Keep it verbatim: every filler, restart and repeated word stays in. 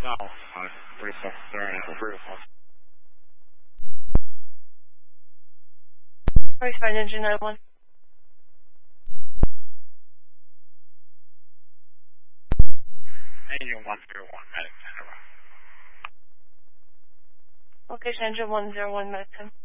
No, uh, three four. They're in a three four. forty-five engine nine one. Engine one zero one, medic center. Location engine one zero one, medic ten.